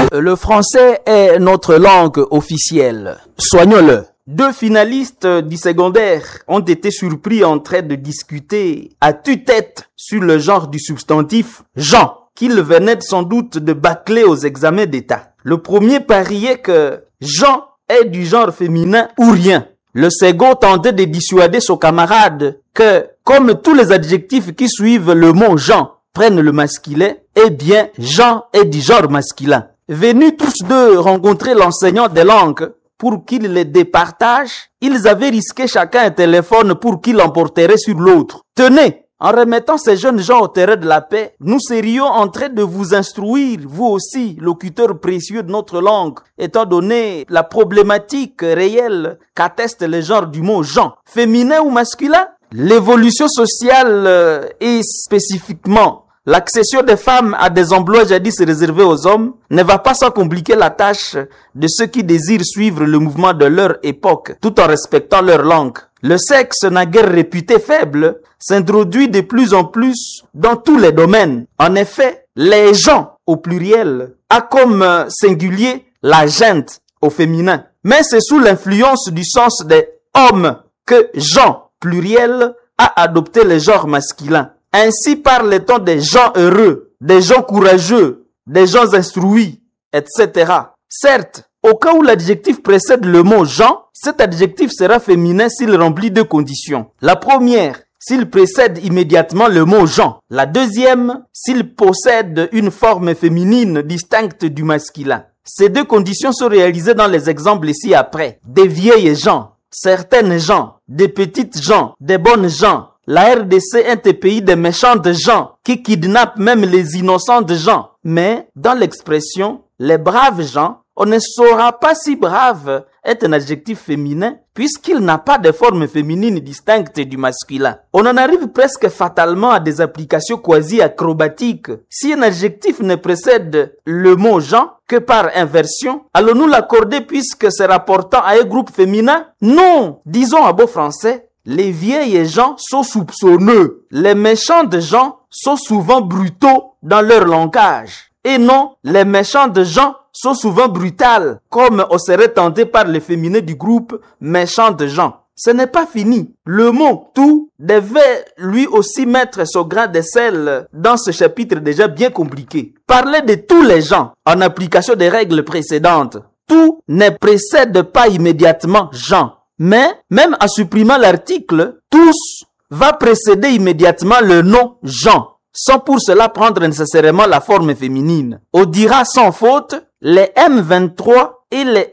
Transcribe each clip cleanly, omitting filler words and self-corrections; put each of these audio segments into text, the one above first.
Le français est notre langue officielle. Soignons-le. 2 finalistes du secondaire ont été surpris en train de discuter à tue-tête sur le genre du substantif « Jean » qu'ils venaient sans doute de bâcler aux examens d'État. Le premier pariait que Jean est du genre féminin ou rien. Le second tentait de dissuader son camarade que, comme tous les adjectifs qui suivent le mot Jean prennent le masculin, eh bien Jean est du genre masculin. Venus tous deux rencontrer l'enseignant des langues pour qu'il les départage, ils avaient risqué chacun un téléphone pour qu'il l'emporterait sur l'autre. Tenez, en remettant ces jeunes gens au terrain de la paix, nous serions en train de vous instruire, vous aussi, locuteurs précieux de notre langue, étant donné la problématique réelle qu'atteste le genre du mot « Jean », féminin ou masculin. L'évolution sociale et spécifiquement l'accession des femmes à des emplois jadis réservés aux hommes ne va pas sans compliquer la tâche de ceux qui désirent suivre le mouvement de leur époque tout en respectant leur langue. Le sexe naguère réputé faible s'introduit de plus en plus dans tous les domaines. En effet, les gens au pluriel a comme singulier la gente au féminin. Mais c'est sous l'influence du sens des hommes que gens pluriel a adopté le genre masculin. Ainsi parle-t-on des gens heureux, des gens courageux, des gens instruits, etc. Certes, au cas où l'adjectif précède le mot « gens », cet adjectif sera féminin s'il remplit 2 conditions. La première, s'il précède immédiatement le mot « gens ». La deuxième, s'il possède une forme féminine distincte du masculin. Ces 2 conditions sont réalisées dans les exemples ci-après. Des vieilles gens, certaines gens, des petites gens, des bonnes gens. La RDC est un pays des méchantes gens qui kidnappent même les innocentes gens. Mais dans l'expression « les braves gens », on ne saura pas si brave est un adjectif féminin puisqu'il n'a pas de forme féminine distincte du masculin. On en arrive presque fatalement à des applications quasi-acrobatiques. Si un adjectif ne précède le mot « gens » que par inversion, allons-nous l'accorder puisque c'est rapportant à un groupe féminin? Non! Disons à beau français, les vieilles gens sont soupçonneux. Les méchantes gens sont souvent brutaux dans leur langage. Et non, les méchantes gens sont souvent brutales, comme on serait tenté par le féminin du groupe méchantes gens. Ce n'est pas fini. Le mot « tout » devait lui aussi mettre son grain de sel dans ce chapitre déjà bien compliqué. Parler de tous les gens en application des règles précédentes. Tout ne précède pas immédiatement « gens ». Mais, même en supprimant l'article, tous va précéder immédiatement le nom Jean, sans pour cela prendre nécessairement la forme féminine. On dira sans faute les M23 et les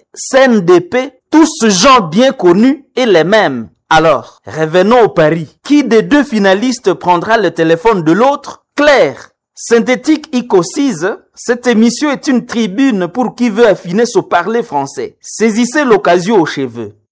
CNDP, tous gens bien connus et les mêmes. Alors, revenons au pari. Qui des 2 finalistes prendra le téléphone de l'autre? Claire. Synthétique ICO6, cette émission est une tribune pour qui veut affiner son parler français. Saisissez l'occasion aux cheveux.